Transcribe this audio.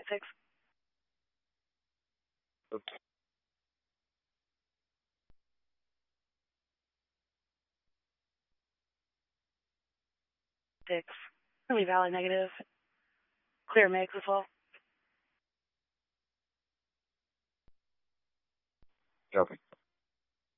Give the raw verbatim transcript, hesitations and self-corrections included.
Six. Okay. Six. Really valid negative. Clear mix as well. Okay.